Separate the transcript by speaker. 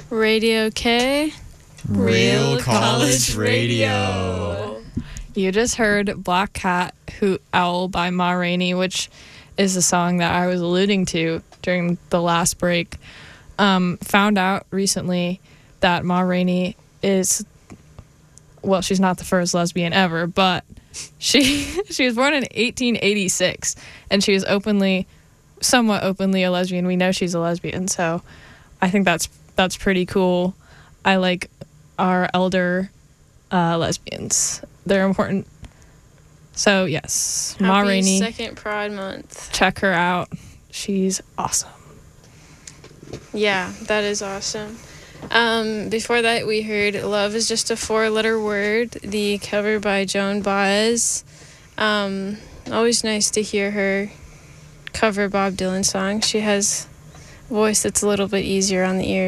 Speaker 1: Radio K.
Speaker 2: Real College Radio.
Speaker 3: You just heard Black Cat Hoot Owl by Ma Rainey, which is a song that I was alluding to during the last break. Found out recently that Ma Rainey is, well, she's not the first lesbian ever, but she was born in 1886, and she was somewhat openly a lesbian. We know she's a lesbian, so I think that's pretty cool. I like our elder lesbians. They're important. So yes, Ma Rainey.
Speaker 1: Second Pride Month.
Speaker 3: Check her out. She's awesome.
Speaker 1: Yeah, that is awesome. Before that, we heard Love is Just a Four-Letter Word, the cover by Joan Baez. Always nice to hear her cover Bob Dylan songs. She has a voice that's a little bit easier on the ears.